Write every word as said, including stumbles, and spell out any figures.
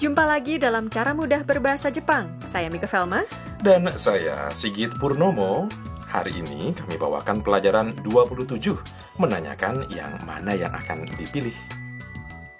Jumpa lagi dalam Cara Mudah Berbahasa Jepang. Saya Mika Velma. Dan saya Sigit Purnomo. Hari ini kami bawakan pelajaran dua puluh tujuh, menanyakan yang mana yang akan dipilih.